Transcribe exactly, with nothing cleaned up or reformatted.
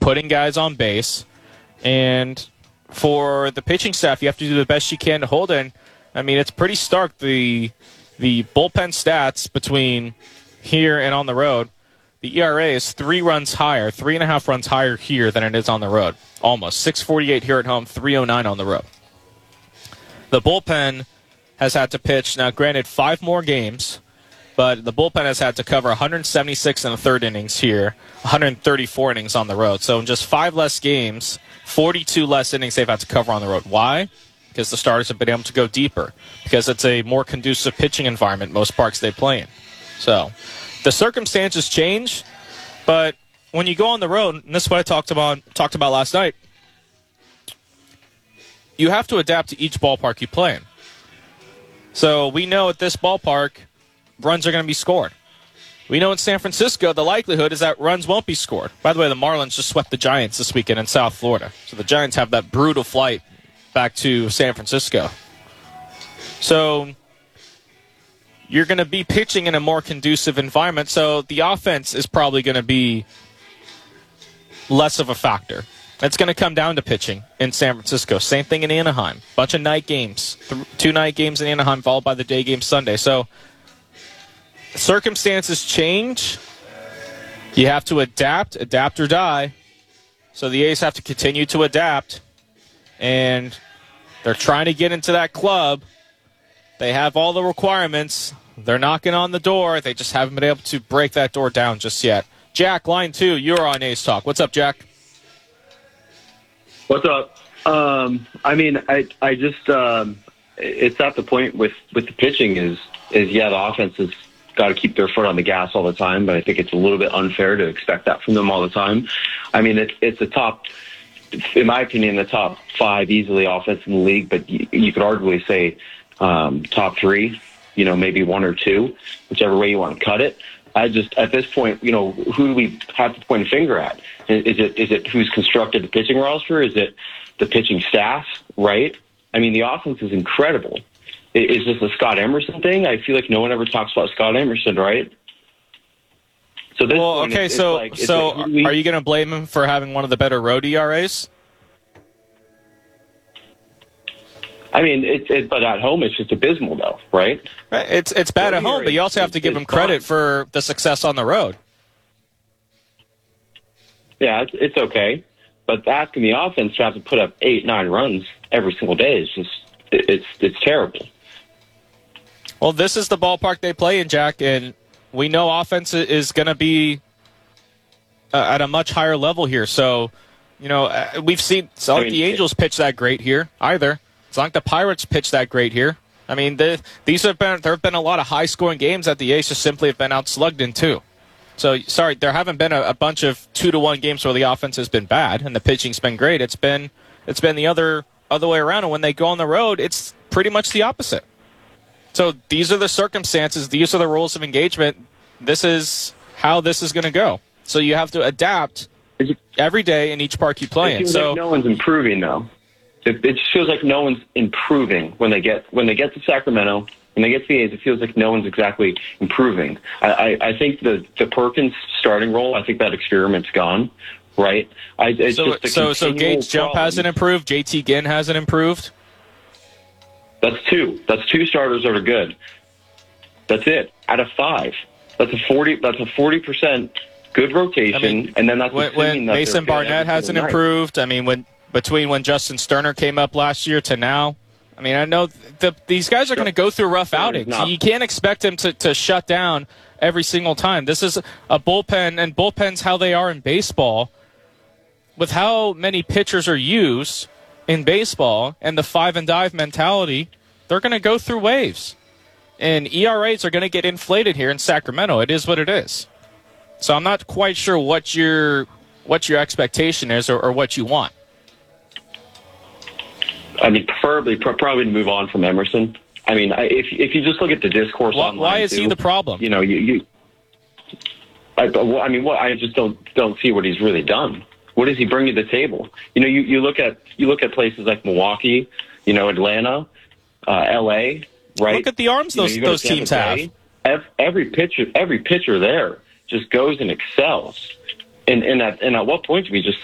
putting guys on base. And for the pitching staff, you have to do the best you can to hold it. I mean, it's pretty stark, the the bullpen stats between here and on the road. The E R A is three runs higher, three and a half runs higher here than it is on the road. Almost. six forty-eight here at home, three oh nine on the road. The bullpen has had to pitch, now granted, five more games, but the bullpen has had to cover one hundred seventy-six in the third innings here, one hundred thirty-four innings on the road. So in just five less games, forty-two less innings they've had to cover on the road. Why? Because the starters have been able to go deeper. Because it's a more conducive pitching environment most parks they play in. So the circumstances change, but when you go on the road, and this is what I talked about talked about last night, you have to adapt to each ballpark you play in. So we know at this ballpark, runs are going to be scored. We know in San Francisco, the likelihood is that runs won't be scored. By the way, the Marlins just swept the Giants this weekend in South Florida. So the Giants have that brutal flight back to San Francisco. So you're going to be pitching in a more conducive environment, so the offense is probably going to be less of a factor. It's going to come down to pitching in San Francisco. Same thing in Anaheim. Bunch of night games. Th- two night games in Anaheim, followed by the day game Sunday. So circumstances change. You have to adapt, adapt or die. So the A's have to continue to adapt. And they're trying to get into that club. They have all the requirements. They're knocking on the door. They just haven't been able to break that door down just yet. Jack, line two, you're on A's Talk. What's up, Jack? What's up? Um, I mean, I I just um, it's at the point with, with the pitching is is yeah, the offense has got to keep their foot on the gas all the time, but I think it's a little bit unfair to expect that from them all the time. I mean, it's it's a top, in my opinion, the top five easily offense in the league, but you, you could arguably say um, top three. You know, maybe one or two, whichever way you want to cut it. I just, at this point, you know, who do we have to point a finger at? Is it is it who's constructed the pitching roster? Is it the pitching staff, right? I mean, the offense is incredible. Is this a Scott Emerson thing? I feel like no one ever talks about Scott Emerson, right? So this well, okay, it's, so, it's like, so like, we, are you going to blame him for having one of the better road E R As? I mean, it's it, but at home it's just abysmal, though, right? It's it's bad at home, but you also have to give him credit for the success on the road. Yeah, it's, it's okay, but asking the offense to have to put up eight, nine runs every single day is just it, it's it's terrible. Well, this is the ballpark they play in, Jack, and we know offense is going to be uh, at a much higher level here. So, you know, uh, we've seen it's not like the Angels pitch that great here either. It's not like the Pirates pitch that great here. I mean, the, these have been there have been a lot of high-scoring games that the A's just simply have been outslugged in too. So, sorry, there haven't been a, a bunch of two to one games where the offense has been bad and the pitching's been great. It's been it's been the other other way around, and when they go on the road, it's pretty much the opposite. So these are the circumstances. These are the rules of engagement. This is how this is going to go. So you have to adapt every day in each park you play it in. Seems so like no one's improving, though. It, it just feels like no one's improving when they get when they get to Sacramento. When they get to the A's, it feels like no one's exactly improving. I, I, I think the, the Perkins starting role, I think that experiment's gone, right? I, it's so just a so, so Gage Jump problem. hasn't improved. J T Ginn hasn't improved. That's two. That's two starters that are good. That's it. Out of five. That's a forty. That's a forty percent good rotation, I mean, and then that's when, when that Mason Barnett hasn't night. improved. I mean, when between when Justin Sterner came up last year to now. I mean, I know the, these guys are going to go through rough outings. Not. You can't expect them to, to shut down every single time. This is a bullpen, and bullpens how they are in baseball. With how many pitchers are used in baseball and the five and dive mentality, they're going to go through waves. And E R As are going to get inflated here in Sacramento. It is what it is. So I'm not quite sure what your what your expectation is or, or what you want. I mean, preferably, probably to move on from Emerson. I mean, if if you just look at the discourse why, online, why is too, he the problem? You know, you, you I, I mean, what I just don't don't see what he's really done. What does he bring to the table? You know, you, you look at you look at places like Milwaukee, you know, Atlanta, uh, L A, right? Look at the arms those you know, those teams have. Every pitcher, every pitcher there just goes and excels. And and at and at what point do we just